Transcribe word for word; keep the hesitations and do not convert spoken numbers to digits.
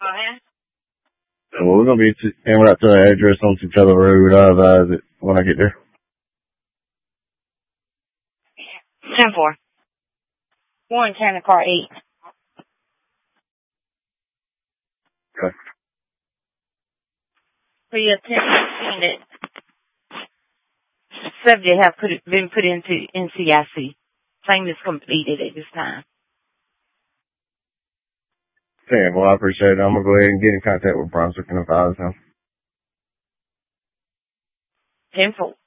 ahead. Well, we're going to be en route to the address on Centella Road. I'll advise it when I get there. ten four. One, ten, car eight. Okay. For your attention, that subject have put it, been put into N C I C. Claim is completed at this time. Sam, well, I appreciate it. I'm going to go ahead and get in contact with Brunswick and advise him. ten four.